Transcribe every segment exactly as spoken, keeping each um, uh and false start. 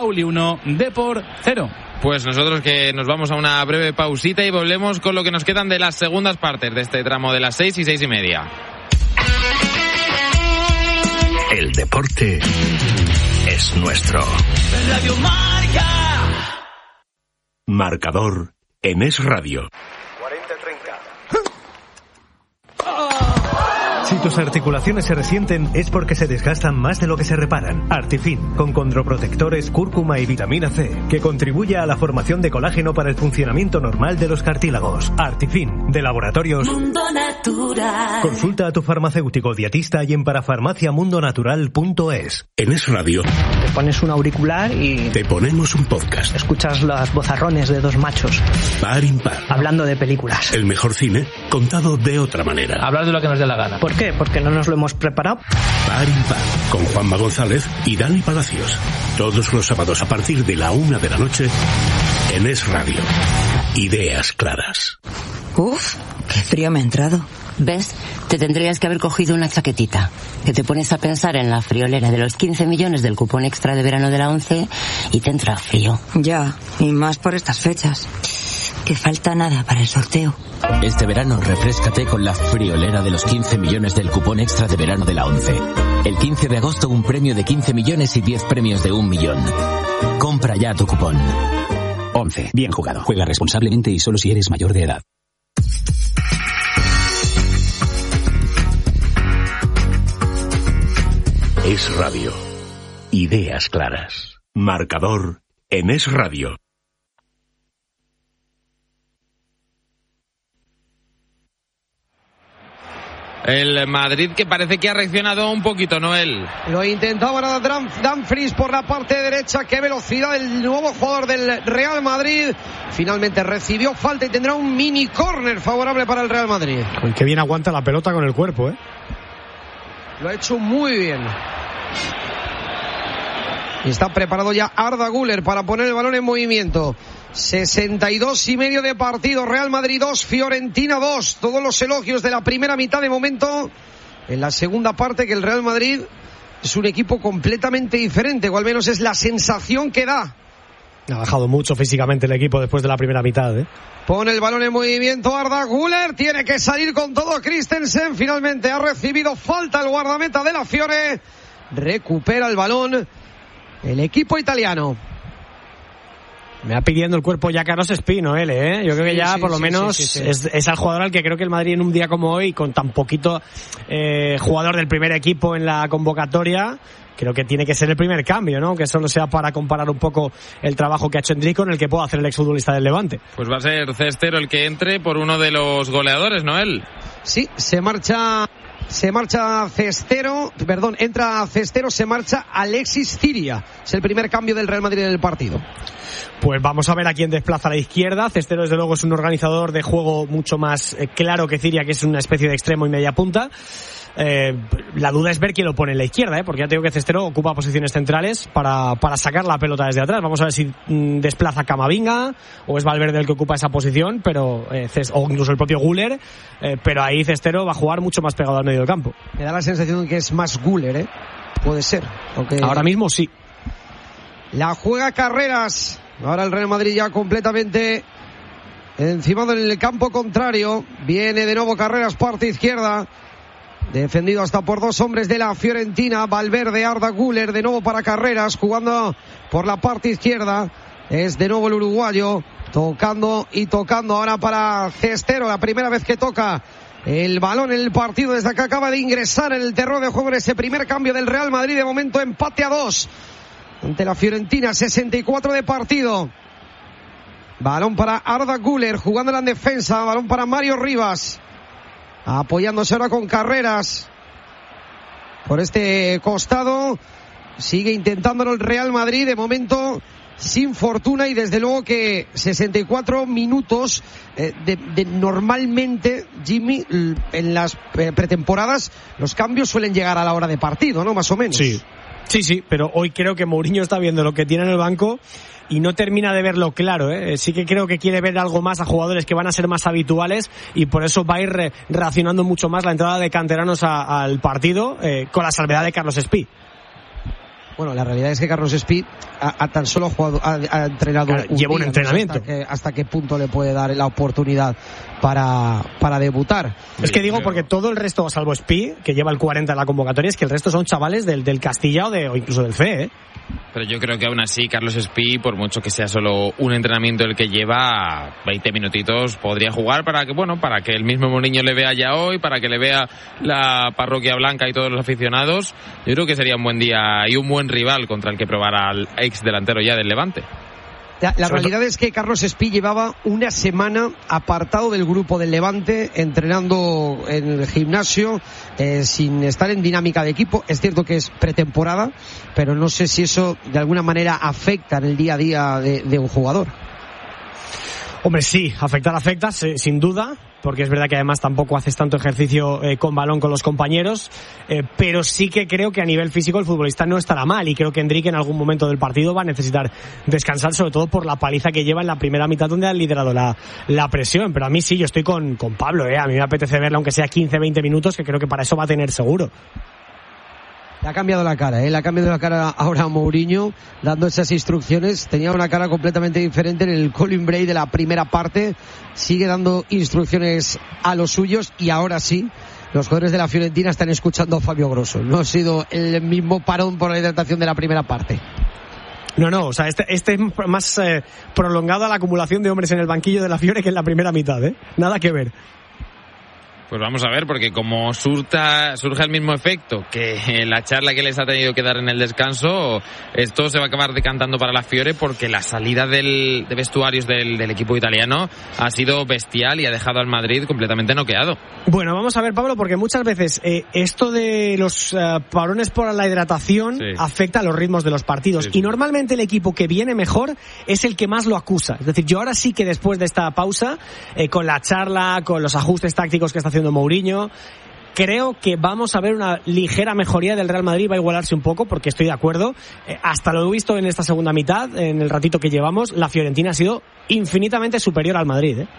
Pauli uno, Depor cero. Pues nosotros que nos vamos a una breve pausita y volvemos con lo que nos quedan de las segundas partes de este tramo de las seis y seis y media. El deporte es nuestro. Radio Marca. Marcador en Es Radio. cuarenta treinta. Si tus articulaciones se resienten es porque se desgastan más de lo que se reparan. Artifin, con condroprotectores, cúrcuma y vitamina C, que contribuye a la formación de colágeno para el funcionamiento normal de los cartílagos. Artifin, de Laboratorios Mundo Natural. Consulta a tu farmacéutico dietista y en parafarmaciamundonatural punto es. En Es Radio te pones un auricular y te ponemos un podcast. Escuchas los bozarrones de dos machos Par impar, hablando de películas. el mejor cine contado de otra manera. Hablar de lo que nos dé la gana. ¿Por qué? Porque no nos lo hemos preparado. Par impar, con Juanma González y Dani Palacios. Todos los sábados a partir de la una de la noche en Es Radio. Ideas claras. Uf, qué frío me ha entrado. ¿Ves? Te tendrías que haber cogido una chaquetita. Que te pones a pensar en la friolera de los quince millones del cupón extra de verano de la ONCE y te entra frío. Ya, y más por estas fechas. Que falta nada para el sorteo. Este verano refréscate con la friolera de los quince millones del cupón extra de verano de la ONCE. El quince de agosto un premio de quince millones y diez premios de un millón. Compra ya tu cupón. ONCE. Bien jugado. Juega responsablemente y solo si eres mayor de edad. Es Radio. Ideas claras. Marcador en Es Radio. El Madrid que parece que ha reaccionado un poquito, Noel. Lo intentaba ahora Dumfries por la parte derecha. Qué velocidad el nuevo jugador del Real Madrid. Finalmente recibió falta y tendrá un mini córner favorable para el Real Madrid. Uy, qué bien aguanta la pelota con el cuerpo, ¿eh? Lo ha hecho muy bien. Y está preparado ya Arda Güler para poner el balón en movimiento. sesenta y dos y medio de partido. Real Madrid dos, Fiorentina dos. Todos los elogios de la primera mitad de momento. En la segunda parte que el Real Madrid es un equipo completamente diferente, o al menos es la sensación que da. Ha bajado mucho físicamente el equipo después de la primera mitad, ¿eh? Pone el balón en movimiento Arda Güler. Tiene que salir con todo Christensen. Finalmente ha recibido falta el guardameta de la Fiore. Recupera el balón el equipo italiano. Me va pidiendo el cuerpo ya Carlos Espino, él, ¿eh? Yo creo que ya sí, por lo sí, menos sí, sí, sí. Es, es el jugador al que creo que el Madrid en un día como hoy, con tan poquito eh, jugador del primer equipo en la convocatoria, creo que tiene que ser el primer cambio, ¿no? Que solo sea para comparar un poco el trabajo que ha hecho Endrick con el que puede hacer el exfutbolista del Levante. Pues va a ser Cestero el que entre por uno de los goleadores, Noel. Sí, se marcha... Se marcha Cestero, perdón, entra Cestero, se marcha Alexis Ciria. Es el primer cambio del Real Madrid en el partido. Pues vamos a ver a quién desplaza a la izquierda. Cestero, desde luego, es un organizador de juego mucho más eh, claro que Ciria, que es una especie de extremo y media punta. Eh, la duda es ver quién lo pone en la izquierda, ¿eh? Porque ya te digo que Cestero ocupa posiciones centrales para, para sacar la pelota desde atrás. Vamos a ver si mmm, desplaza Camavinga o es Valverde el que ocupa esa posición, pero eh, o incluso el propio Güler, eh, pero ahí Cestero va a jugar mucho más pegado al medio del campo. Me da la sensación de que es más Güler, ¿eh? Puede ser. Aunque... Ahora mismo sí. La juega Carreras. Ahora el Real Madrid ya completamente encimado en el campo contrario. Viene de nuevo Carreras, parte izquierda. Defendido hasta por dos hombres de la Fiorentina. Valverde, Arda Güler, de nuevo para Carreras, jugando por la parte izquierda. Es de nuevo el uruguayo, tocando y tocando ahora para Cestero, la primera vez que toca el balón en el partido desde que acaba de ingresar en el terreno de juego en ese primer cambio del Real Madrid. De momento empate a dos ante la Fiorentina, sesenta y cuatro de partido. Balón para Arda Güler, jugando en defensa, balón para Mario Rivas. Apoyándose ahora con Carreras por este costado. Sigue intentándolo el Real Madrid, de momento sin fortuna, y desde luego que sesenta y cuatro minutos eh, de, de normalmente, Jimmy, en las pretemporadas los cambios suelen llegar a la hora de partido, ¿no? Más o menos. Sí, sí, sí, pero hoy creo que Mourinho está viendo lo que tiene en el banco y no termina de verlo claro, ¿eh? Sí que creo que quiere ver algo más a jugadores que van a ser más habituales, y por eso va a ir re- reaccionando mucho más la entrada de canteranos a, al partido, eh, con la salvedad de Carlos Espí. Bueno, la realidad es que Carlos Espí ha, ha tan solo jugado, ha, ha entrenado claro, un lleva día, un entrenamiento. No sé hasta, qué, hasta qué punto le puede dar la oportunidad para, para debutar. Es que digo porque todo el resto, salvo Espí, que lleva el cuarenta en la convocatoria, es que el resto son chavales del, del Castilla o, de, o incluso del C E, ¿eh? Pero yo creo que aún así Carlos Espí, por mucho que sea solo un entrenamiento el que lleva, veinte minutitos podría jugar para que, bueno, para que el mismo Mourinho le vea ya hoy, para que le vea la parroquia blanca y todos los aficionados. Yo creo que sería un buen día y un buen rival contra el que probar al ex delantero ya del Levante. La, la realidad es que Carlos Espí llevaba una semana apartado del grupo del Levante, entrenando en el gimnasio, eh, sin estar en dinámica de equipo. Es cierto que es pretemporada, pero no sé si eso de alguna manera afecta en el día a día de, de un jugador. Hombre, sí, afectar afecta, sin duda, porque es verdad que además tampoco haces tanto ejercicio eh, con balón con los compañeros, eh, pero sí que creo que a nivel físico el futbolista no estará mal, y creo que Enrique en algún momento del partido va a necesitar descansar, sobre todo por la paliza que lleva en la primera mitad donde ha liderado la, la presión. Pero a mí sí, yo estoy con, con Pablo, eh, a mí me apetece verle aunque sea quince veinte minutos, que creo que para eso va a tener seguro. Le ha cambiado la cara, ¿eh? Le ha cambiado la cara ahora a Mourinho, dando esas instrucciones. Tenía una cara completamente diferente en el Colin Bray de la primera parte. Sigue dando instrucciones a los suyos y ahora sí, los jugadores de la Fiorentina están escuchando a Fabio Grosso. No ha sido el mismo parón por la hidratación de la primera parte. No, no, o sea, este, este es más eh, prolongado a la acumulación de hombres en el banquillo de la Fiore que en la primera mitad, ¿eh? Nada que ver. Pues vamos a ver, porque como surta, surge el mismo efecto que la charla que les ha tenido que dar en el descanso, esto se va a acabar decantando para la Fiore, porque la salida del, de vestuarios del, del equipo italiano ha sido bestial y ha dejado al Madrid completamente noqueado. Bueno, vamos a ver, Pablo, porque muchas veces eh, esto de los uh, parones por la hidratación sí. afecta a los ritmos de los partidos, sí, sí. y normalmente el equipo que viene mejor es el que más lo acusa. Es decir, yo ahora sí que después de esta pausa, eh, con la charla, con los ajustes tácticos que está haciendo Mourinho, creo que vamos a ver una ligera mejoría del Real Madrid. Va a igualarse un poco, porque estoy de acuerdo, eh, hasta lo he visto en esta segunda mitad, en el ratito que llevamos, la Fiorentina ha sido infinitamente superior al Madrid, ¿eh?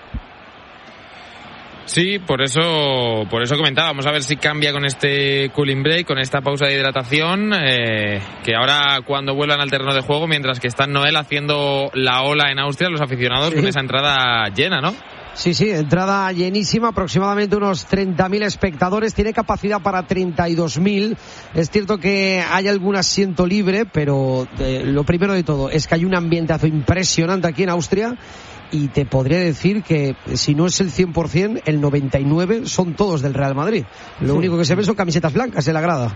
Sí, por eso por eso comentaba, vamos a ver si cambia con este cooling break, con esta pausa de hidratación, eh, que ahora cuando vuelvan al terreno de juego, mientras que está Noel haciendo la ola en Austria, los aficionados sí. con esa entrada llena, ¿no? Sí, sí, entrada llenísima, aproximadamente unos treinta mil espectadores, tiene capacidad para treinta y dos mil. Es cierto que hay algún asiento libre, pero eh, lo primero de todo es que hay un ambientazo impresionante aquí en Austria, y te podría decir que si no es el cien por ciento, el noventa y nueve por ciento son todos del Real Madrid. Lo único que se ve son camisetas blancas en la grada.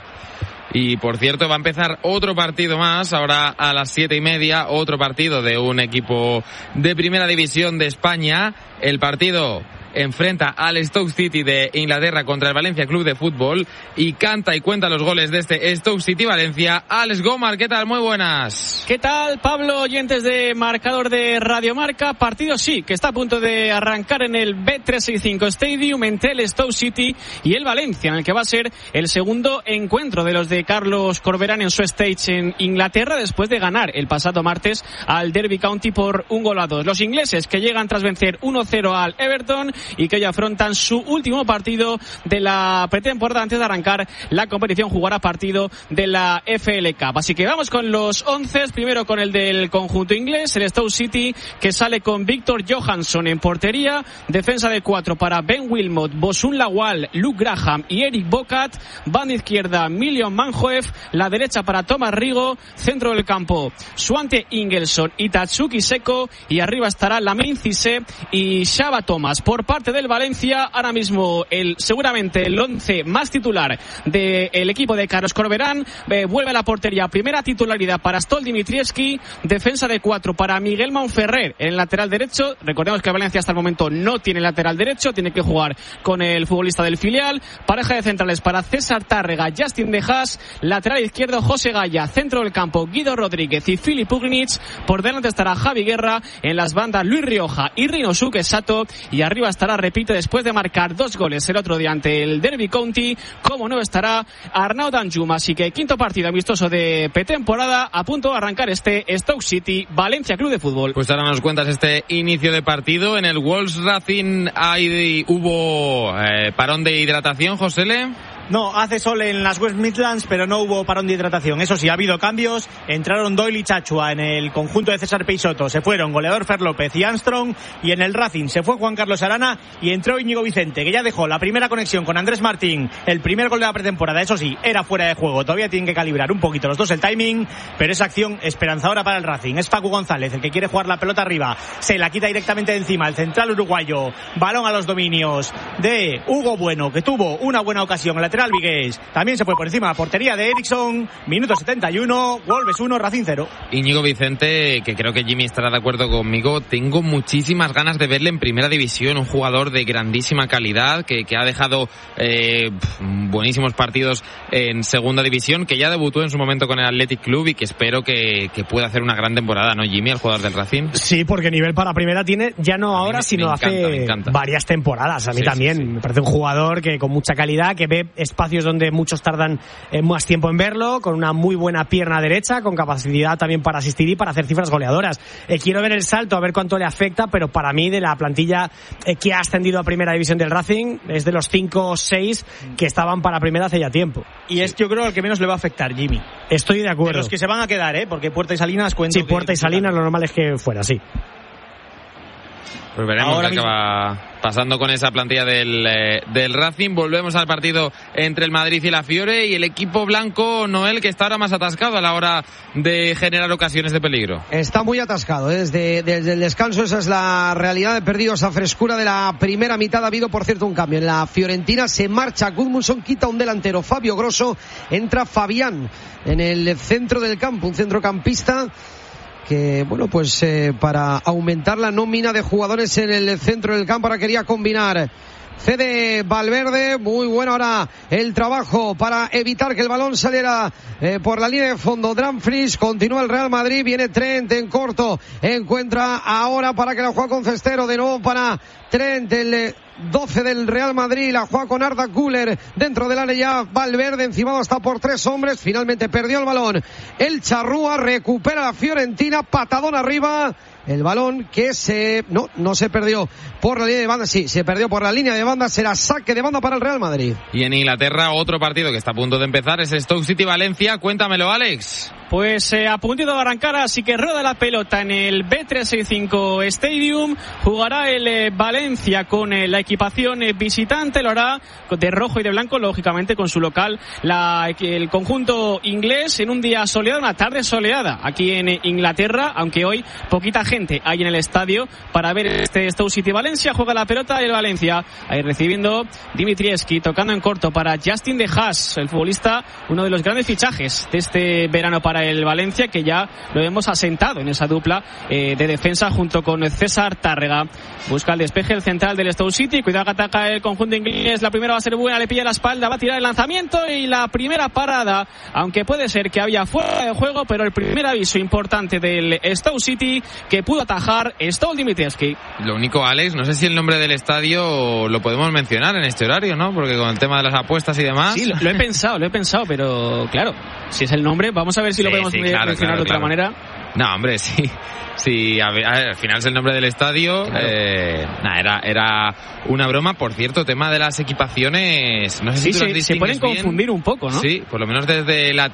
Y por cierto, va a empezar otro partido más, ahora a las siete y media, otro partido de un equipo de primera división de España. El partido enfrenta al Stoke City de Inglaterra contra el Valencia Club de Fútbol, y canta y cuenta los goles de este Stoke City Valencia Alex Gomar. ¿Qué tal? Muy buenas. ¿Qué tal, Pablo? Oyentes de Marcador de Radio Marca. Partido sí, que está a punto de arrancar en el B trescientos sesenta y cinco Stadium entre el Stoke City y el Valencia, en el que va a ser el segundo encuentro de los de Carlos Corberán en su stage en Inglaterra, después de ganar el pasado martes al Derby County por un gol a dos. Los ingleses, que llegan tras vencer uno cero al Everton y que hoy afrontan su último partido de la pretemporada antes de arrancar la competición, jugará partido de la F L Cup. Así que vamos con los once, primero con el del conjunto inglés, el Stoke City, que sale con Víctor Johansson en portería, defensa de cuatro para Ben Wilmot, Bosun Lawal, Luke Graham y Eric Bocat, banda izquierda Milion Manhoef, la derecha para Thomas Rigo, centro del campo Swante Ingelson y Tatsuki Seko, y arriba estará Lamine Cissé y Shaba Thomas. Por parte del Valencia, ahora mismo el seguramente el once más titular del equipo de Carlos Corberán, eh, vuelve a la portería, primera titularidad para Stol Dimitrievski, defensa de cuatro para Miguel Monferrer en el lateral derecho. Recordemos que Valencia hasta el momento no tiene lateral derecho, tiene que jugar con el futbolista del filial. Pareja de centrales para César Tárrega, Justin De Haas, lateral izquierdo José Gaya, centro del campo Guido Rodríguez y Filip Ugnich, por delante estará Javi Guerra, en las bandas Luis Rioja y Rinosuke Sato, y arriba estará, repite, después de marcar dos goles el otro día ante el Derby County, como no estará Arnaud Danjuma. Así que quinto partido amistoso de pretemporada, a punto de arrancar este Stoke City Valencia Club de Fútbol. Pues ahora nos cuentas este inicio de partido. En el Wolves Racing hay, hubo eh, parón de hidratación, Josele. No, hace sol en las West Midlands, pero no hubo parón de hidratación. Eso sí, ha habido cambios. Entraron Doyle y Chachua en el conjunto de César Peixoto. Se fueron goleador Fer López y Armstrong. Y en el Racing se fue Juan Carlos Arana y entró Íñigo Vicente, que ya dejó la primera conexión con Andrés Martín. El primer gol de la pretemporada, eso sí, era fuera de juego. Todavía tienen que calibrar un poquito los dos el timing, pero esa acción esperanzadora para el Racing. Es Facu González el que quiere jugar la pelota arriba. Se la quita directamente de encima el central uruguayo. Balón a los dominios de Hugo Bueno, que tuvo una buena ocasión. El lateral Vigués también se fue por encima de la portería de Eriksson. Minuto setenta y uno, Wolves uno, Racing cero. Íñigo Vicente, que creo que Jimmy estará de acuerdo conmigo, tengo muchísimas ganas de verle en primera división. Un jugador de grandísima calidad que, que ha dejado eh, buenísimos partidos en segunda división, que ya debutó en su momento con el Athletic Club y que espero que, que pueda hacer una gran temporada, ¿no, Jimmy, el jugador del Racing? Sí, porque nivel para primera tiene ya no ahora, me, sino me encanta, hace me encanta. varias temporadas. A mí sí, también sí, sí. me parece un jugador que con mucha calidad, que ve espacios donde muchos tardan eh, más tiempo en verlo, con una muy buena pierna derecha, con capacidad también para asistir y para hacer cifras goleadoras. Eh, quiero ver el salto, a ver cuánto le afecta, pero para mí de la plantilla eh, que ha ascendido a primera división del Racing es de los cinco o seis que estaban para primera hace ya tiempo. Y es, yo creo, el que menos le va a afectar, Jimmy. Estoy de acuerdo. De los que se van a quedar, ¿eh? Porque Puerta y Salinas cuento. Sí, Puerta y Salinas lo normal es que fuera, sí. Pues veremos Ahora qué acaba pasando con esa plantilla del, eh, del Racing. Volvemos al partido entre el Madrid y la Fiore y el equipo blanco, Noel, que está ahora más atascado a la hora de generar ocasiones de peligro. Está muy atascado, ¿eh? desde, desde el descanso. Esa es la realidad. He perdido esa frescura de la primera mitad. Ha habido, por cierto, un cambio. En la Fiorentina se marcha Gudmundsson, quita un delantero, Fabio Grosso, entra Fabián en el centro del campo, un centrocampista que, bueno, pues eh, para aumentar la nómina de jugadores en el centro del campo ahora quería combinar. Cede Valverde, muy bueno ahora el trabajo para evitar que el balón saliera eh, por la línea de fondo. Dumfries, continúa el Real Madrid, viene Trent en corto, encuentra ahora para que la juegue con Cestero, de nuevo para Trent, el doce del Real Madrid, la juega con Arda Güler dentro del área ya. Valverde encimado hasta por tres hombres, finalmente perdió el balón el Charrúa, recupera la Fiorentina, patadón arriba. El balón que se... No, no se perdió por la línea de banda. Sí, se perdió por la línea de banda. Será saque de banda para el Real Madrid. Y en Inglaterra, otro partido que está a punto de empezar es Stoke City-Valencia. Cuéntamelo, Alex. Pues eh, a puntito de arrancar, así que rueda la pelota en el B trescientos sesenta y cinco Stadium. Jugará el eh, Valencia con eh, la equipación eh, visitante. Lo hará de rojo y de blanco, lógicamente con su local. La, el conjunto inglés en un día soleado, una tarde soleada aquí en eh, Inglaterra, aunque hoy poquita gente hay en el estadio para ver este Stoke City-Valencia. Juega la pelota el Valencia, ahí recibiendo Dimitrievski, tocando en corto para Justin de Haas, el futbolista, uno de los grandes fichajes de este verano para el Valencia, que ya lo hemos asentado en esa dupla eh, de defensa junto con César Tárrega. Busca el despeje el central del Stoke City, cuidado que ataca el conjunto inglés, la primera va a ser buena, le pilla la espalda, va a tirar el lanzamiento y la primera parada, aunque puede ser que había fuera de juego, pero el primer aviso importante del Stoke City que pudo atajar Stoke Dimitrievski. Lo único, Alex, no sé si el nombre del estadio lo podemos mencionar en este horario, ¿no? Porque con el tema de las apuestas y demás... Sí, lo, lo he pensado, lo he pensado, pero claro, si es el nombre, vamos a ver si sí, lo podemos sí, claro, mencionar claro, de otra claro. manera. No, hombre, sí. Sí, a ver, a ver, al final es el nombre del estadio. Claro. Eh, nah, era, era una broma. Por cierto, tema de las equipaciones. No sé si sí, tú las se, se pueden bien. confundir un poco, ¿no? Sí, por lo menos desde la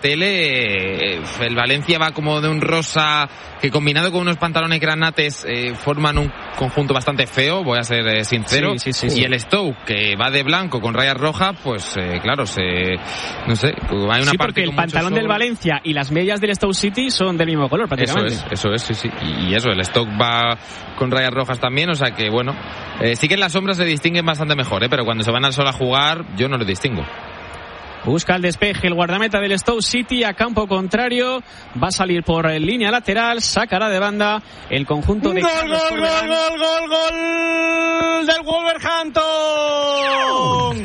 tele. Eh, el Valencia va como de un rosa que combinado con unos pantalones granates eh, forman un conjunto bastante feo, voy a ser eh, sincero. Sí, sí, sí, y sí. el Stoke, que va de blanco con rayas rojas, pues eh, claro, se. No sé, hay una sí, parte porque el pantalón sol... del Valencia y las medias del Stoke City son del mismo color, prácticamente. Eso es, eso es, sí, sí. Y eso, el Stoke va con rayas rojas también, o sea que bueno, eh, sí que en las sombras se distinguen bastante mejor, ¿eh? Pero cuando se van al sol a jugar yo no lo distingo. Busca el despeje el guardameta del Stoke City a campo contrario, va a salir por línea lateral, sacará de banda el conjunto de... ¡Gol, gol, gol, gol, gol, gol del Wolverhampton!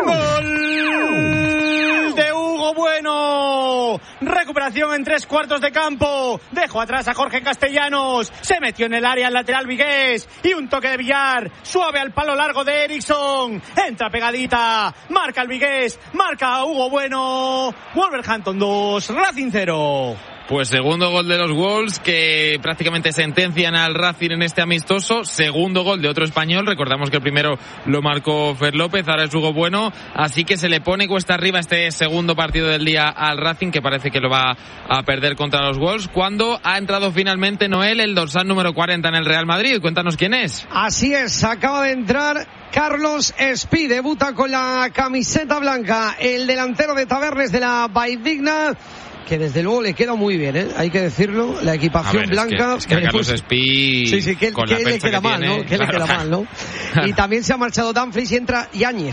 ¡Gol de Hugo Bueno! Recuperación en tres cuartos de campo, dejó atrás a Jorge Castellanos, se metió en el área el lateral Vigués y un toque de Villar, suave al palo largo de Eriksson, entra pegadita, marca el Vigués, marca Hugo Bueno. Wolverhampton dos, Racing cero. Pues segundo gol de los Wolves, que prácticamente sentencian al Racing en este amistoso. Segundo gol de otro español. Recordamos que el primero lo marcó Fer López, ahora es Hugo Bueno. Así que se le pone cuesta arriba este segundo partido del día al Racing, que parece que lo va a perder contra los Wolves. Cuando ha entrado finalmente Noel, el dorsal número cuarenta en el Real Madrid. Cuéntanos quién es. Así es, acaba de entrar Carlos Espí, debuta con la camiseta blanca, el delantero de Tabernes de la Valldigna, que desde luego le queda muy bien, ¿eh? Hay que decirlo, la equipación ver, blanca. Es que, es que a Carlos Espí, sí, sí, que, con que la le queda que mal, tiene, ¿no? Que claro. le queda mal, ¿no? Y también se ha marchado Dumfries y entra Yáñez.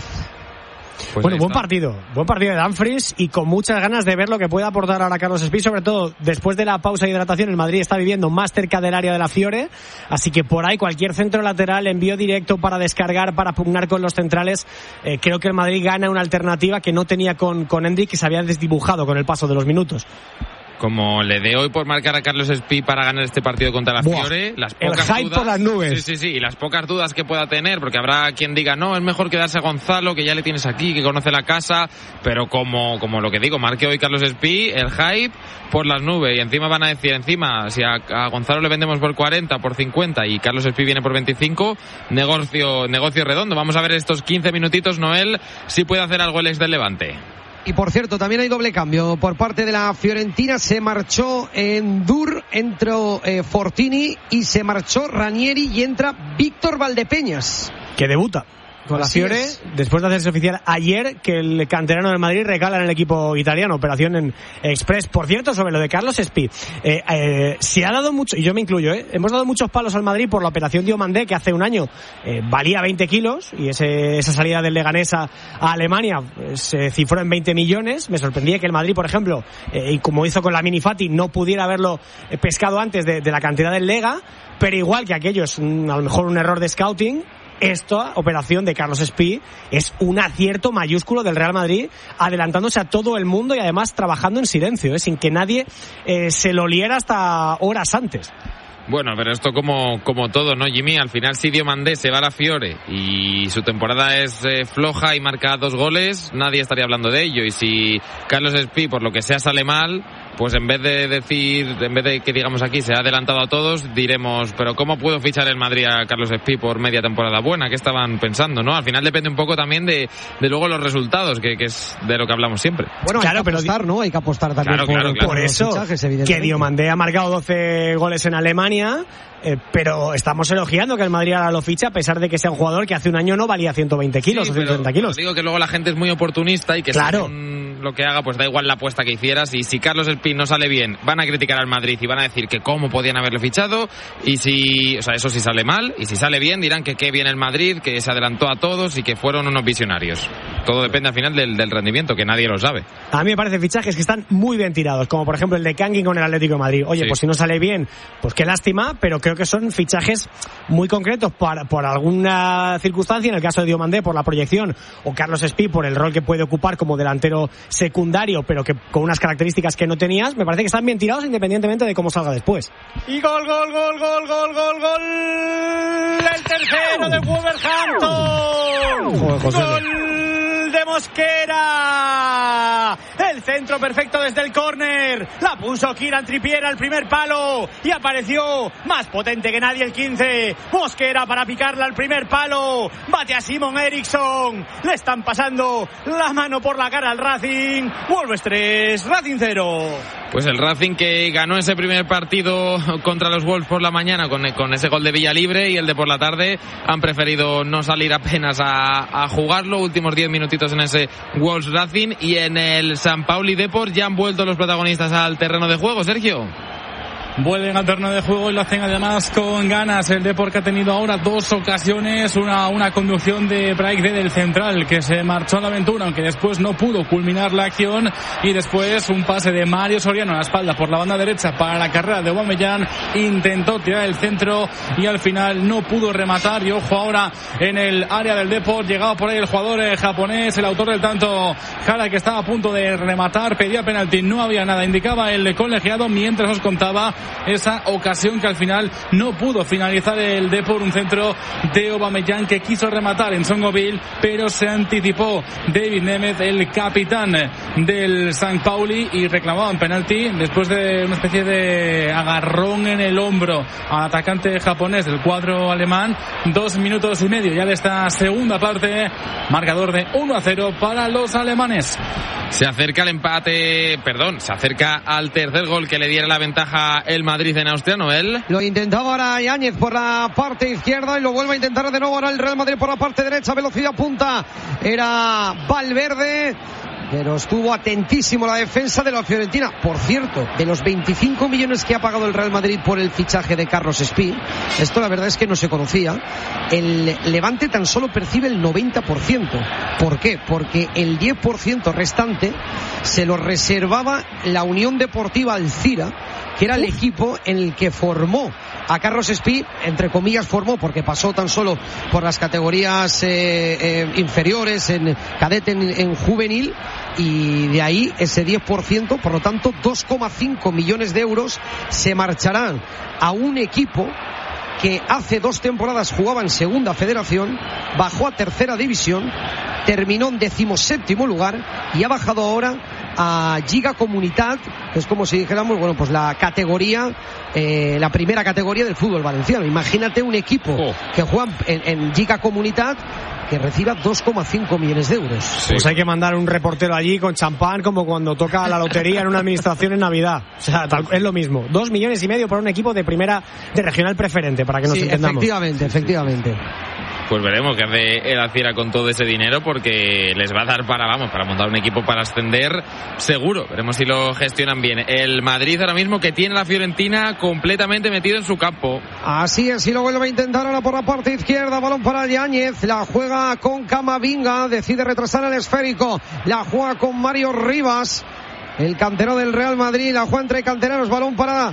Pues bueno, buen partido, buen partido de Dumfries y con muchas ganas de ver lo que puede aportar ahora Carlos Espí, sobre todo después de la pausa de hidratación. El Madrid está viviendo más cerca del área de la Fiore, así que por ahí cualquier centro lateral, envío directo para descargar, para pugnar con los centrales. Eh, creo que el Madrid gana una alternativa que no tenía con, con Endrick, que se había desdibujado con el paso de los minutos. Como le dé hoy por marcar a Carlos Espí para ganar este partido contra la Buah, Fiore, las el pocas hype dudas, por las nubes. Sí, sí, sí, y las pocas dudas que pueda tener, porque habrá quien diga, no, es mejor quedarse a Gonzalo, que ya le tienes aquí, que conoce la casa, pero como, como lo que digo, marque hoy Carlos Espí, el hype por las nubes, y encima van a decir, encima, si a, a Gonzalo le vendemos por cuarenta, por cincuenta, y Carlos Espí viene por veinticinco, negocio, negocio redondo. Vamos a ver estos quince minutitos, Noel, si puede hacer algo el ex del Levante. Y por cierto, también hay doble cambio por parte de la Fiorentina. Se marchó en Dur, entró eh, Fortini y se marchó Ranieri y entra Víctor Valdepeñas. Que debuta con la Fiore, después de hacerse oficial ayer que el canterano del Madrid recala en el equipo italiano, operación en Express. Por cierto, sobre lo de Carlos Espí, eh, eh, se ha dado mucho, y yo me incluyo, eh, hemos dado muchos palos al Madrid por la operación Diomandé, que hace un año eh, valía veinte kilos, y ese, esa salida del Leganés a, a Alemania eh, se cifró en veinte millones. Me sorprendía que el Madrid, por ejemplo, eh, y como hizo con la Minifati, no pudiera haberlo eh, pescado antes de, de la cantidad del Lega, pero igual que aquello es un, a lo mejor un error de scouting, esta operación de Carlos Espí es un acierto mayúsculo del Real Madrid, adelantándose a todo el mundo y además trabajando en silencio, ¿eh? Sin que nadie eh, se lo oliera hasta horas antes. Bueno, pero esto como, como todo, ¿no, Jimmy? Al final, si Diomandé se va a la Fiore y su temporada es eh, floja y marca dos goles, nadie estaría hablando de ello. Y si Carlos Espí, por lo que sea, sale mal, pues en vez de decir, en vez de que digamos aquí se ha adelantado a todos, diremos, pero ¿cómo puedo fichar el Madrid a Carlos Espí por media temporada buena? ¿Qué estaban pensando, no? Al final depende un poco también de, de luego los resultados, que, que es de lo que hablamos siempre. Bueno, claro, hay que apostar, ¿no? Hay que apostar también claro, por, claro, claro. por Por eso, fichajes, que Diomandé ha marcado doce goles en Alemania, eh, pero estamos elogiando que el Madrid ahora lo ficha, a pesar de que sea un jugador que hace un año no valía ciento veinte kilos sí, o ciento treinta kilos. Digo que luego la gente es muy oportunista y que claro. según lo que haga, pues da igual la apuesta que hicieras, y si Carlos Espí no sale bien, van a criticar al Madrid y van a decir que cómo podían haberlo fichado, y si, o sea, eso sí sale mal, y si sale bien dirán que qué bien el Madrid, que se adelantó a todos y que fueron unos visionarios. Todo depende al final del, del rendimiento, que nadie lo sabe. A mí me parecen fichajes que están muy bien tirados, como por ejemplo el de Kangin con el Atlético de Madrid. Oye, sí. Pues si no sale bien, pues qué lástima, pero creo que son fichajes muy concretos por, por alguna circunstancia, en el caso de Diomandé por la proyección, o Carlos Espí por el rol que puede ocupar como delantero secundario, pero que con unas características que no tenías. Me parece que están bien tirados independientemente de cómo salga después. Y gol, gol, gol, gol, gol, gol, gol. El tercero de Wolverhampton. Joder, José. Gol de Mosquera. El centro perfecto desde el córner. La puso Kieran Trippier al primer palo y apareció más potente que nadie el quince. Mosquera para picarla al primer palo. Bate a Simon Eriksson. Le están pasando la mano por la cara al Racing. Wolves tres, Racing cero. Pues el Racing que ganó ese primer partido contra los Wolves por la mañana con, con ese gol de Villalibre, y el de por la tarde han preferido no salir apenas a, a jugarlo. Últimos diez minutitos en ese Wolves Racing, y en el San Pauli Depor ya han vuelto los protagonistas al terreno de juego, Sergio. Vuelven al terreno de juego y lo hacen además con ganas. El Depor, que ha tenido ahora dos ocasiones, una, una conducción de Braithwaite del central, que se marchó a la aventura, aunque después no pudo culminar la acción, y después un pase de Mario Soriano a la espalda por la banda derecha para la carrera de Aubameyang. Intentó tirar el centro y al final no pudo rematar, y ojo ahora en el área del Depor, llegaba por ahí el jugador eh, japonés, el autor del tanto, Jara, que estaba a punto de rematar, pedía penalti, no había nada, indicaba el colegiado, mientras os contaba esa ocasión que al final no pudo finalizar el Depor, un centro de Aubameyang que quiso rematar en Songoville, pero se anticipó David Nemeth, el capitán del San Pauli, y reclamaba un penalti después de una especie de agarrón en el hombro al atacante japonés del cuadro alemán. Dos minutos y medio ya de esta segunda parte, marcador de uno a cero para los alemanes. Se acerca el empate, perdón, se acerca al tercer gol que le diera la ventaja el Madrid en Austria, Noel. Lo intentaba ahora Yáñez por la parte izquierda y lo vuelve a intentar de nuevo ahora el Real Madrid por la parte derecha, velocidad punta. Era Valverde, pero estuvo atentísimo la defensa de la Fiorentina. Por cierto, de los veinticinco millones que ha pagado el Real Madrid por el fichaje de Carlos Espí, esto la verdad es que no se conocía, el Levante tan solo percibe el noventa por ciento. ¿Por qué? Porque el diez por ciento restante se lo reservaba la Unión Deportiva Alcira, que era el equipo en el que formó a Carlos Espí, entre comillas formó, porque pasó tan solo por las categorías eh, eh, inferiores, en cadete, en, en juvenil, y de ahí ese diez por ciento, por lo tanto dos coma cinco millones de euros se marcharán a un equipo que hace dos temporadas jugaba en segunda federación, bajó a tercera división, terminó en decimoséptimo lugar y ha bajado ahora a Lliga Comunitat, que es como si dijéramos, bueno, pues la categoría, eh, la primera categoría del fútbol valenciano. Imagínate un equipo oh. que juega en, en Lliga Comunitat que reciba dos coma cinco millones de euros. Sí. Pues hay que mandar un reportero allí con champán, como cuando toca la lotería en una administración en Navidad. O sea, tal, es lo mismo. Dos millones y medio para un equipo de primera, de regional preferente, para que nos sí, entendamos. Efectivamente, efectivamente. Pues veremos qué hace el Alcira con todo ese dinero, porque les va a dar para, vamos, para montar un equipo para ascender seguro. Veremos si lo gestionan bien. El Madrid ahora mismo que tiene la Fiorentina completamente metido en su campo. Así es, y lo vuelve a intentar ahora por la parte izquierda, balón para Yáñez, la juega con Camavinga, decide retrasar el esférico, la juega con Mario Rivas, el cantero del Real Madrid, la juega entre canteranos, balón para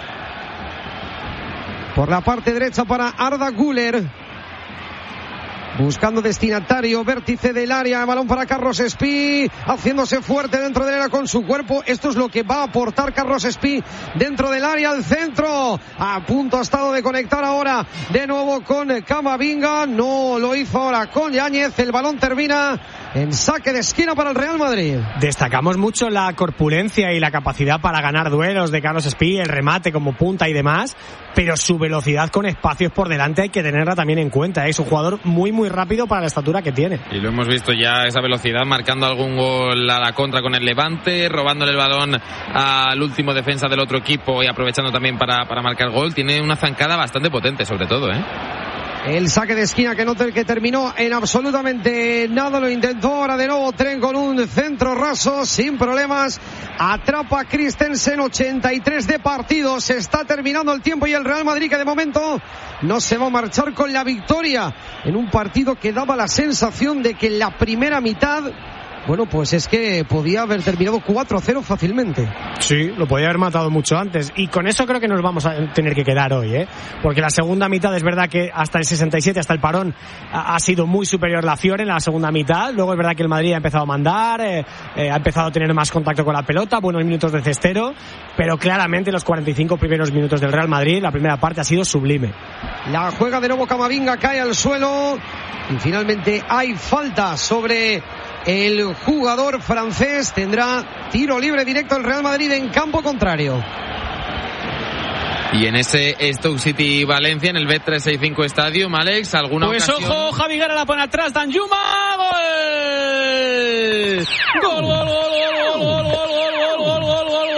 por la parte derecha para Arda Güler. Buscando destinatario, vértice del área, balón para Carlos Espí, haciéndose fuerte dentro del área con su cuerpo. Esto es lo que va a aportar Carlos Espí dentro del área, al centro. A punto ha estado de conectar ahora de nuevo con Camavinga. No lo hizo ahora con Yáñez. El balón termina en saque de esquina para el Real Madrid. Destacamos mucho la corpulencia y la capacidad para ganar duelos de Carlos Espí, el remate como punta y demás, pero su velocidad con espacios por delante hay que tenerla también en cuenta. Es un jugador muy muy rápido para la estatura que tiene. Y lo hemos visto ya, esa velocidad, marcando algún gol a la contra con el Levante, robándole el balón al último defensa del otro equipo y aprovechando también para, para marcar gol. Tiene una zancada bastante potente, sobre todo, ¿eh? El saque de esquina que no te, que terminó en absolutamente nada, lo intentó ahora de nuevo Tren con un centro raso sin problemas, atrapa Christensen. Ochenta y tres de partido, se está terminando el tiempo y el Real Madrid, que de momento no se va a marchar con la victoria en un partido que daba la sensación de que en la primera mitad, bueno, pues es que podía haber terminado cuatro a cero fácilmente. Sí, lo podía haber matado mucho antes. Y con eso creo que nos vamos a tener que quedar hoy, ¿eh? Porque la segunda mitad es verdad que hasta el sesenta y siete, hasta el parón, ha sido muy superior la Fiore en la segunda mitad. Luego es verdad que el Madrid ha empezado a mandar, eh, eh, ha empezado a tener más contacto con la pelota, buenos minutos de cestero, pero claramente los cuarenta y cinco primeros minutos del Real Madrid, la primera parte ha sido sublime. La juega de nuevo Camavinga, cae al suelo y finalmente hay falta sobre el jugador francés. Tendrá tiro libre directo el Real Madrid en campo contrario. Y en ese Stoke City Valencia, en el Bet trescientos sesenta y cinco Stadium, Alex, ¿alguna pues ocasión? Pues ojo, Javi Guerra la pone atrás, Danjuma, gol. Gol, gol, gol, gol, gol, gol, gol, gol, gol, gol,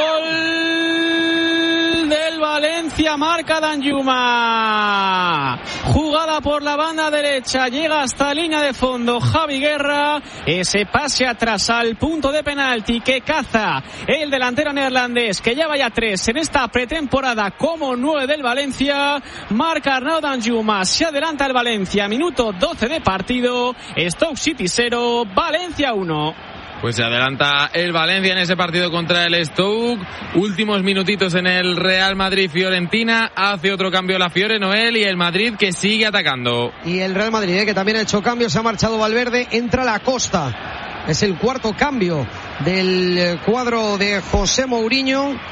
gol del Valencia, marca Danjuma. Jugada por la banda derecha, llega hasta línea de fondo Javi Guerra, ese pase atrás al punto de penalti que caza el delantero neerlandés, que ya vaya tres en esta pretemporada como nueve del Valencia. Marca Arnaud Danjuma, se adelanta el Valencia, minuto doce de partido, Stoke City cero, Valencia uno. Pues se adelanta el Valencia en ese partido contra el Stoke. Últimos minutitos en el Real Madrid-Fiorentina. Hace otro cambio la Fiore, Noel, y el Madrid que sigue atacando. Y el Real Madrid, eh, que también ha hecho cambios. Se ha marchado Valverde, entra la Costa. Es el cuarto cambio del cuadro de José Mourinho.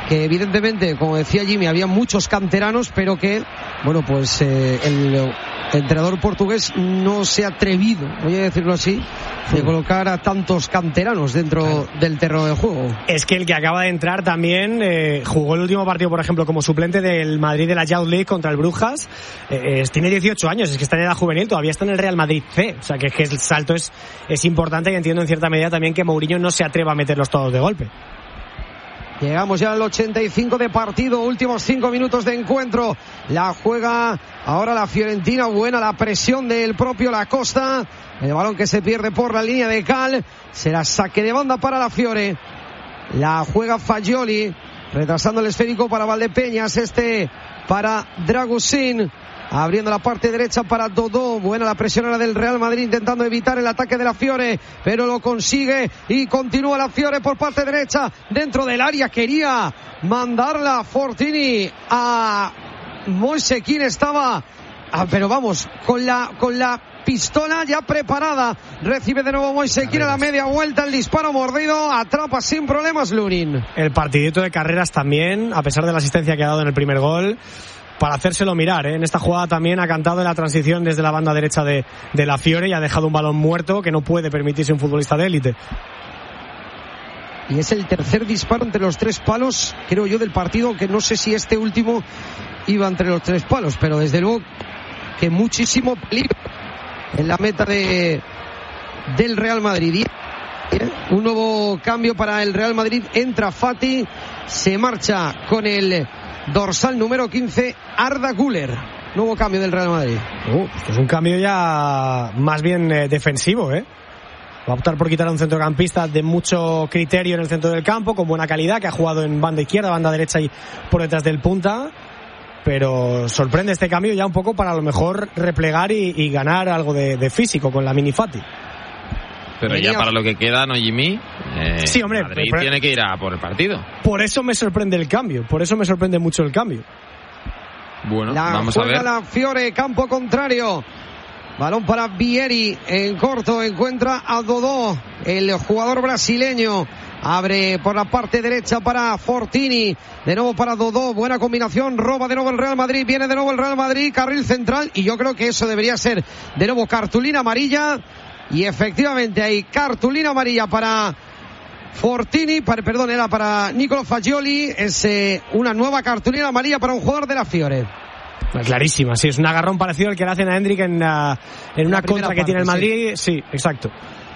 que evidentemente, como decía Jimmy, había muchos canteranos, pero que, bueno, pues eh, el entrenador portugués no se ha atrevido, voy a decirlo así, de colocar a tantos canteranos dentro claro. del terreno de juego. Es que el que acaba de entrar también eh, jugó el último partido, por ejemplo, como suplente del Madrid de la Youth League contra el Brujas. Eh, eh, tiene dieciocho años, es que está en edad juvenil, todavía está en el Real Madrid C. O sea, que, que el salto es, es importante, y entiendo en cierta medida también que Mourinho no se atreva a meterlos todos de golpe. Llegamos ya al ochenta y cinco de partido, últimos cinco minutos de encuentro. La juega ahora la Fiorentina, buena la presión del propio Lacosta. El balón que se pierde por la línea de cal. Será saque de banda para la Fiore. La juega Fagioli, retrasando el esférico para Valdepeñas, este para Dragusin. Abriendo la parte derecha para Dodó. Buena la presión ahora del Real Madrid, intentando evitar el ataque de la Fiore, pero lo consigue y continúa la Fiore por parte derecha dentro del área. Quería mandarla Fortini a Moise Kean, estaba ah, pero vamos, con la con la pistola ya preparada. Recibe de nuevo Moise Kean a la media vuelta, el disparo mordido, atrapa sin problemas Lunin. El partidito de Carreras también, a pesar de la asistencia que ha dado en el primer gol, para hacérselo mirar, ¿eh? En esta jugada también ha cantado en la transición desde la banda derecha de, de la Fiore y ha dejado un balón muerto que no puede permitirse un futbolista de élite. Y es el tercer disparo entre los tres palos, creo yo, del partido, que no sé si este último iba entre los tres palos, pero desde luego que muchísimo peligro en la meta de del Real Madrid. Un nuevo cambio para el Real Madrid, entra Fati, se marcha con el dorsal número quince, Arda Güler. Nuevo cambio del Real Madrid. Uh, es un cambio ya más bien eh, defensivo, ¿eh? Va a optar por quitar a un centrocampista de mucho criterio en el centro del campo, con buena calidad, que ha jugado en banda izquierda, banda derecha y por detrás del punta. Pero sorprende este cambio ya un poco para a lo mejor replegar y, y ganar algo de, de físico con la mini Fati. Pero ya para lo que queda, ¿no, Jimmy? Eh, sí, hombre. Madrid pero, tiene que ir a por el partido. Por eso me sorprende el cambio. Por eso me sorprende mucho el cambio. Bueno, la vamos a ver. La Fiore, campo contrario. Balón para Vieri. En corto encuentra a Dodó, el jugador brasileño. Abre por la parte derecha para Fortini. De nuevo para Dodó. Buena combinación. Roba de nuevo el Real Madrid. Viene de nuevo el Real Madrid. Carril central. Y yo creo que eso debería ser de nuevo cartulina amarilla. Y efectivamente hay cartulina amarilla para Fortini, para, perdón, era para Nicolo Fagioli. Es eh, una nueva cartulina amarilla para un jugador de la Fiore. Clarísima, sí, es un agarrón parecido al que le hacen a Hendrik en, uh, en una contra que parte, tiene el Madrid. Sí. sí, exacto.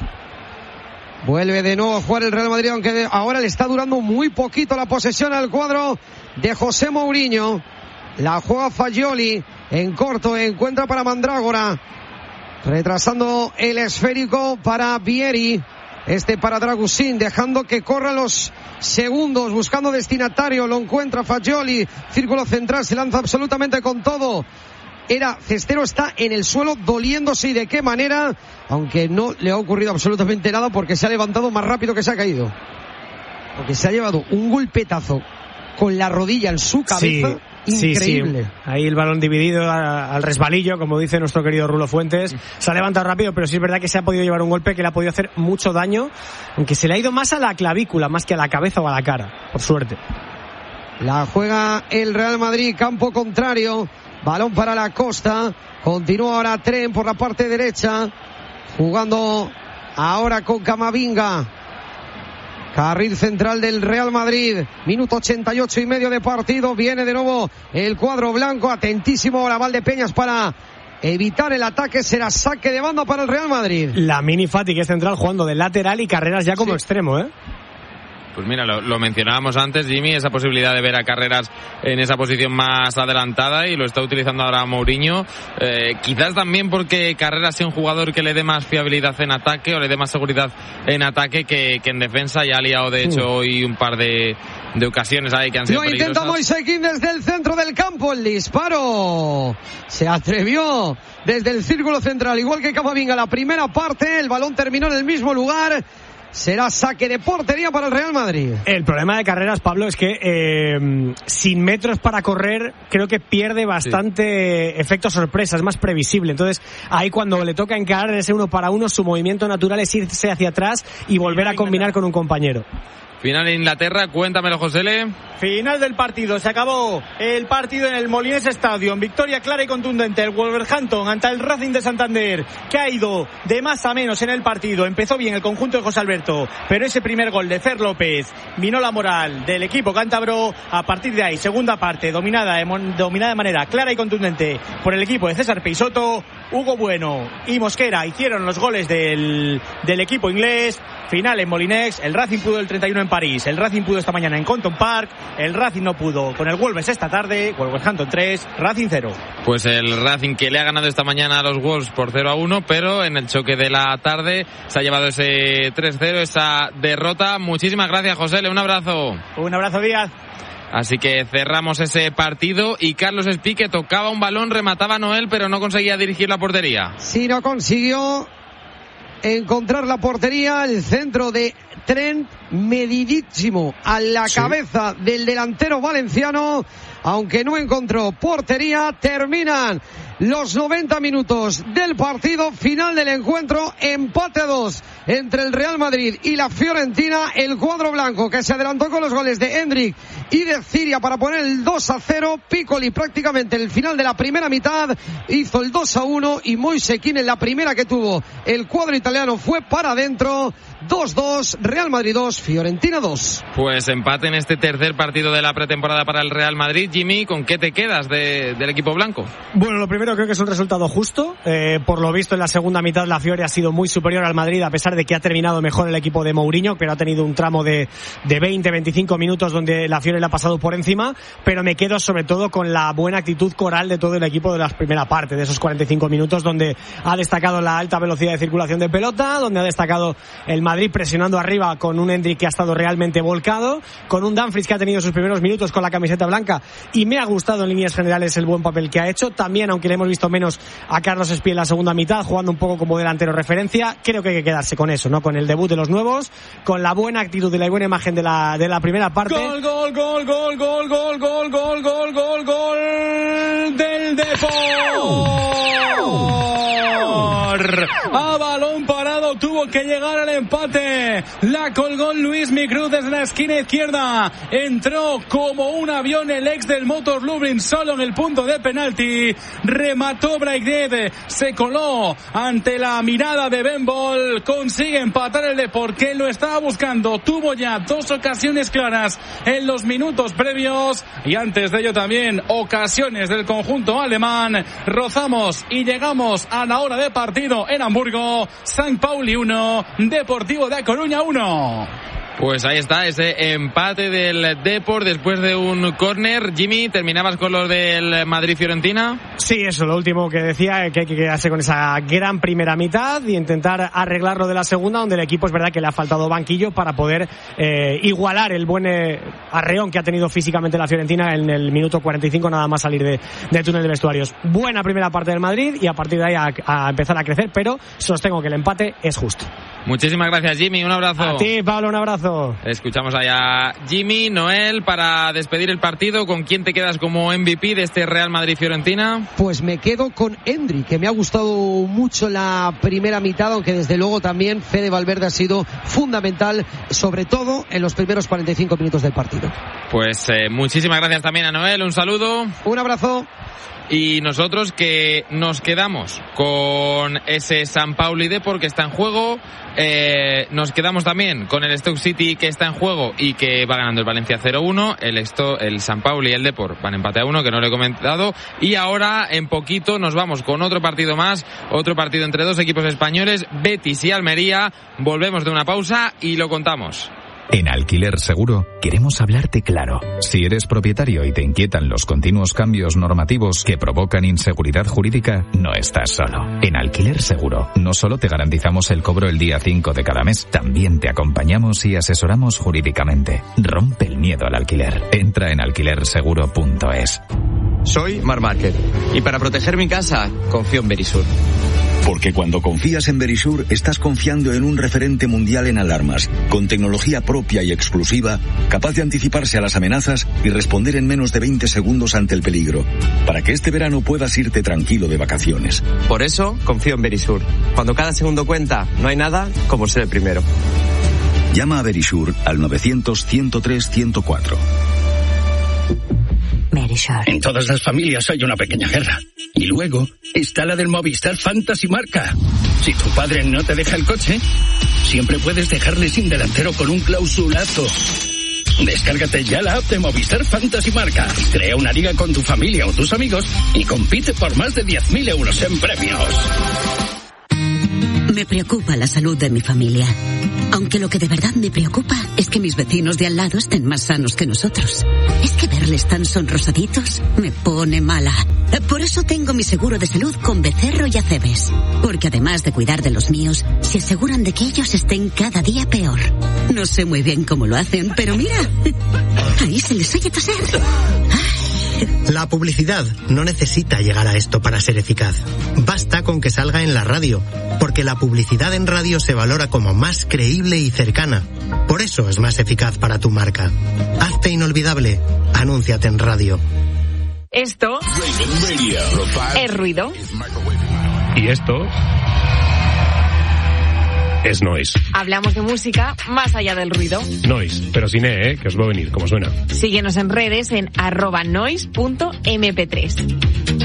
Vuelve de nuevo a jugar el Real Madrid, aunque de, ahora le está durando muy poquito la posesión al cuadro de José Mourinho. La juega Fagioli en corto, encuentra para Mandrágora. Retrasando el esférico para Vieri. Este para Dragusin, dejando que corra los segundos, buscando destinatario. Lo encuentra Fagioli. Círculo central, se lanza absolutamente con todo. Era Cestero, está en el suelo doliéndose, y de qué manera, aunque no le ha ocurrido absolutamente nada porque se ha levantado más rápido que se ha caído. Porque se ha llevado un golpetazo con la rodilla en su cabeza. Sí. Increíble. Sí, sí. Ahí el balón dividido a, al resbalillo, como dice nuestro querido Rulo Fuentes. Se ha levantado rápido, pero sí es verdad que se ha podido llevar un golpe que le ha podido hacer mucho daño, aunque se le ha ido más a la clavícula, más que a la cabeza o a la cara, por suerte. La juega el Real Madrid, campo contrario. Balón para la Costa. Continúa ahora Tren por la parte derecha, jugando ahora con Camavinga. Carril central del Real Madrid. Minuto ochenta y ocho y medio de partido. Viene de nuevo el cuadro blanco. Atentísimo ahora Valdepeñas para evitar el ataque. Será saque de banda para el Real Madrid. La mini Fati, que es central, jugando de lateral, y Carreras ya como sí. extremo, ¿eh? Pues mira, lo, lo mencionábamos antes, Jimmy, esa posibilidad de ver a Carreras en esa posición más adelantada, y lo está utilizando ahora Mourinho. Eh, quizás también porque Carreras sea un jugador que le dé más fiabilidad en ataque, o le dé más seguridad en ataque que, que en defensa. Ya ha liado, de hecho, uh. hoy un par de, de ocasiones ahí que han sido Lo intenta Moise Kean desde el centro del campo. El disparo se atrevió desde el círculo central, igual que Camavinga la primera parte. El balón terminó en el mismo lugar. Será saque de portería para el Real Madrid. El problema de Carreras, Pablo, es que eh, sin metros para correr, creo que pierde bastante sí. efecto sorpresa, es más previsible. Entonces, ahí cuando le toca encarar ese uno para uno, su movimiento natural es irse hacia atrás y volver a combinar con un compañero. Final en Inglaterra, cuéntamelo, Josele. Final del partido, se acabó el partido en el Molinés Stadium, victoria clara y contundente el Wolverhampton ante el Racing de Santander, que ha ido de más a menos en el partido. Empezó bien el conjunto de José Alberto, pero ese primer gol de Fer López minó la moral del equipo cántabro. A partir de ahí, segunda parte dominada de, dominada de manera clara y contundente por el equipo de César Peixoto. Hugo Bueno y Mosquera hicieron los goles del, del equipo inglés. Final en Molinés, el Racing pudo el treinta y uno en París, el Racing pudo esta mañana en Compton Park, el Racing no pudo con el Wolves esta tarde, Wolverhampton tres, Racing cero. Pues el Racing, que le ha ganado esta mañana a los Wolves por cero a uno, pero en el choque de la tarde se ha llevado ese tres cero, esa derrota. Muchísimas gracias, José, un abrazo. Un abrazo, Díaz. Así que cerramos ese partido y Carlos Espí, que tocaba un balón, remataba a Noel, pero no conseguía dirigir la portería. Sí, no consiguió encontrar la portería, el centro de Trent medidísimo a la sí. cabeza del delantero valenciano, aunque no encontró portería. Terminan los noventa minutos del partido, final del encuentro, empate a dos entre el Real Madrid y la Fiorentina. El cuadro blanco, que se adelantó con los goles de Hendrik y de Ciria para poner el dos a cero. Piccoli prácticamente en el final de la primera mitad hizo el dos a uno y Moise Kean en la primera que tuvo el cuadro italiano fue para adentro. dos dos, Real Madrid dos, Fiorentina dos. Pues empate en este tercer partido de la pretemporada para el Real Madrid. Jimmy, ¿con qué te quedas de, del equipo blanco? Bueno, lo primero creo que es un resultado justo. Eh, por lo visto en la segunda mitad la Fiore ha sido muy superior al Madrid, a pesar de que ha terminado mejor el equipo de Mourinho, pero ha tenido un tramo de, de veinte a veinticinco minutos donde la Fiore le ha pasado por encima. Pero me quedo sobre todo con la buena actitud coral de todo el equipo de la primera parte, de esos cuarenta y cinco minutos, donde ha destacado la alta velocidad de circulación de pelota, donde ha destacado el Madrid presionando arriba con un Hendrik que ha estado realmente volcado, con un Dumfries que ha tenido sus primeros minutos con la camiseta blanca y me ha gustado en líneas generales el buen papel que ha hecho. También, aunque le hemos visto menos a Carlos Espí en la segunda mitad, jugando un poco como delantero referencia, creo que hay que quedarse con eso, ¿no? Con el debut de los nuevos, con la buena actitud y la buena imagen de la, de la primera parte. Gol, gol, gol, gol, gol, gol, gol, gol, gol, gol, gol del Depor. A balón parado tuvo que llegar al empate. La colgó Luis Micruz desde la esquina izquierda. Entró como un avión el ex del Motor Lublin solo en el punto de penalti. Remató Braithwaite, se coló ante la mirada de Ben Bol. Consigue empatar el Depor, que lo estaba buscando. Tuvo ya dos ocasiones claras en los minutos previos y antes de ello también ocasiones del conjunto alemán. Rozamos y llegamos a la hora de partido en Hamburgo. San Pauli uno, Deportivo de A Coruña uno. Pues ahí está ese empate del Depor después de un córner. Jimmy, ¿terminabas con lo del Madrid-Fiorentina? Sí, eso, lo último que decía, que hay que quedarse con esa gran primera mitad y intentar arreglarlo de la segunda, donde el equipo es verdad que le ha faltado banquillo para poder eh, igualar el buen eh, arreón que ha tenido físicamente la Fiorentina en el minuto cuarenta y cinco, nada más salir de, de túnel de vestuarios. Buena primera parte del Madrid y a partir de ahí a, a empezar a crecer, pero sostengo que el empate es justo. Muchísimas gracias, Jimmy, un abrazo. A ti, Pablo, un abrazo. Escuchamos allá Jimmy. Noel, para despedir el partido, ¿con quién te quedas como M V P de este Real Madrid-Fiorentina? Pues me quedo con Hendrik, que me ha gustado mucho la primera mitad, aunque desde luego también Fede Valverde ha sido fundamental, sobre todo en los primeros cuarenta y cinco minutos del partido. Pues eh, muchísimas gracias también a Noel, un saludo. Un abrazo. Y nosotros que nos quedamos con ese San Pauli Depor que está en juego, eh, nos quedamos también con el Stoke City que está en juego y que va ganando el Valencia cero uno, el, Esto, el San Pauli y el Depor van empate a uno, que no lo he comentado, y ahora en poquito nos vamos con otro partido más, otro partido entre dos equipos españoles, Betis y Almería. Volvemos de una pausa y lo contamos. En Alquiler Seguro queremos hablarte claro. Si eres propietario y te inquietan los continuos cambios normativos que provocan inseguridad jurídica, no estás solo. En Alquiler Seguro no solo te garantizamos el cobro el día cinco de cada mes, también te acompañamos y asesoramos jurídicamente. Rompe el miedo al alquiler. Entra en alquiler seguro punto es. Soy Mar Márquez y para proteger mi casa confío en Verisur. Porque cuando confías en Verisur, estás confiando en un referente mundial en alarmas, con tecnología propia y exclusiva, capaz de anticiparse a las amenazas y responder en menos de veinte segundos ante el peligro, para que este verano puedas irte tranquilo de vacaciones. Por eso, confío en Verisur. Cuando cada segundo cuenta, no hay nada como ser el primero. Llama a Verisure al novecientos, ciento tres, ciento cuatro. Verisure. En todas las familias hay una pequeña guerra. Y luego está la del Movistar Fantasy Marca. Si tu padre no te deja el coche, siempre puedes dejarle sin delantero con un clausulazo. Descárgate ya la app de Movistar Fantasy Marca. Crea una liga con tu familia o tus amigos y compite por más de diez mil euros en premios. Me preocupa la salud de mi familia. Aunque lo que de verdad me preocupa es que mis vecinos de al lado estén más sanos que nosotros. Es que verles tan sonrosaditos me pone mala. Por eso tengo mi seguro de salud con Becerro y Acebes. Porque además de cuidar de los míos, se aseguran de que ellos estén cada día peor. No sé muy bien cómo lo hacen, pero mira, ahí se les oye toser. La publicidad no necesita llegar a esto para ser eficaz. Basta con que salga en la radio, porque la publicidad en radio se valora como más creíble y cercana. Por eso es más eficaz para tu marca. Hazte inolvidable. Anúnciate en radio. Esto es ruido. Y esto es noise. Hablamos de música más allá del ruido. Noise, pero sin E, ¿eh? Que os va a venir, como suena. Síguenos en redes en arroba noise punto eme pe tres.